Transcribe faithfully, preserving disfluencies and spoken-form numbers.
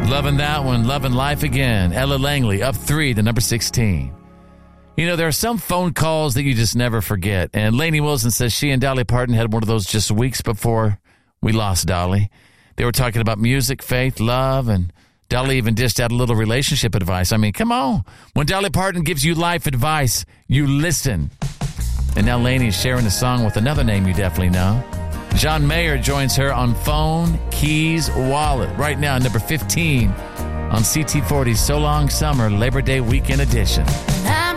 Loving that one. Loving life again. Ella Langley up three to number sixteen. You know, there are some phone calls that you just never forget. And Lainey Wilson says she and Dolly Parton had one of those just weeks before we lost Dolly. They were talking about music, faith, love, and Dolly even dished out a little relationship advice. I mean, come on. When Dolly Parton gives you life advice, you listen. And now Lainey is sharing a song with another name you definitely know. John Mayer joins her on Phone, Keys, Wallet. Right now, number fifteen on C T forty's So Long Summer Labor Day Weekend Edition.